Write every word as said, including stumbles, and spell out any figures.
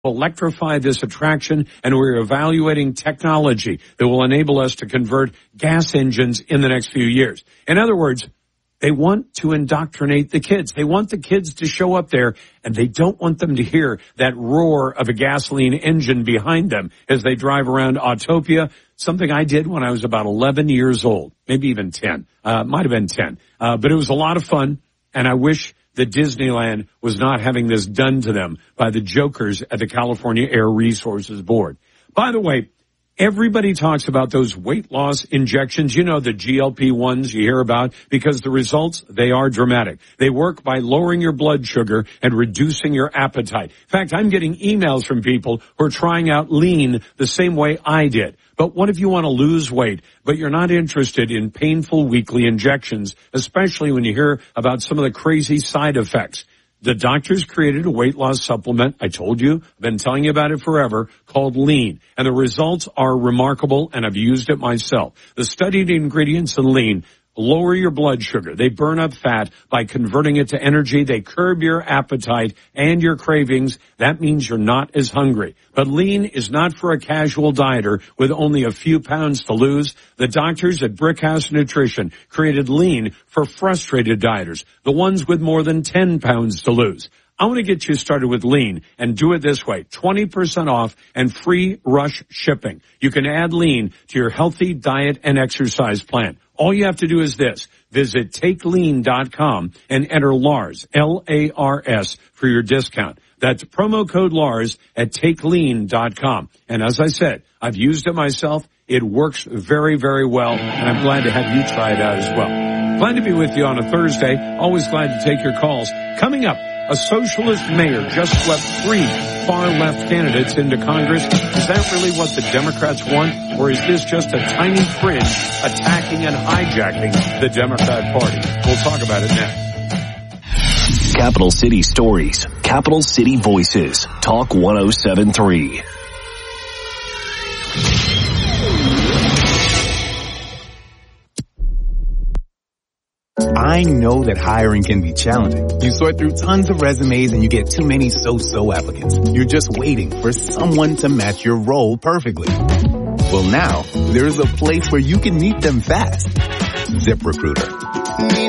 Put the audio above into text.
electrify this attraction, and we're evaluating technology that will enable us to convert gas engines in the next few years. In other words, they want to indoctrinate the kids. They want the kids to show up there, and they don't want them to hear that roar of a gasoline engine behind them as they drive around Autopia, something I did when I was about eleven years old, maybe even ten. Uh, might have been ten. Uh, but it was a lot of fun, and I wish that Disneyland was not having this done to them by the jokers at the California Air Resources Board. By the way, everybody talks about those weight loss injections, you know, the G L P ones you hear about, because the results, they are dramatic. They work by lowering your blood sugar and reducing your appetite. In fact, I'm getting emails from people who are trying out lean the same way I did. But what if you want to lose weight, but you're not interested in painful weekly injections, especially when you hear about some of the crazy side effects? The doctors created a weight loss supplement. I told you, I've been telling you about it forever, called Lean. And the results are remarkable, and I've used it myself. The studied ingredients in Lean lower your blood sugar. They burn up fat by converting it to energy. They curb your appetite and your cravings. That means you're not as hungry. But Lean is not for a casual dieter with only a few pounds to lose. The doctors at Brickhouse Nutrition created Lean for frustrated dieters, the ones with more than ten pounds to lose. I want to get you started with Lean and do it this way. twenty percent off and free rush shipping. You can add Lean to your healthy diet and exercise plan. All you have to do is this. Visit take lean dot com and enter Lars, L A R S, for your discount. That's promo code Lars at take lean dot com. And as I said, I've used it myself. It works very, very well, and I'm glad to have you try it out as well. Glad to be with you on a Thursday. Always glad to take your calls. Coming up, a socialist mayor just swept three far-left candidates into Congress. Is that really what the Democrats want? Or is this just a tiny fringe attacking and hijacking the Democrat Party? We'll talk about it next. Capital City Stories, Capital City Voices, Talk one oh seven point three. I know that hiring can be challenging. You sort through tons of resumes and you get too many so-so applicants. You're just waiting for someone to match your role perfectly. Well, now, there's a place where you can meet them fast. ZipRecruiter.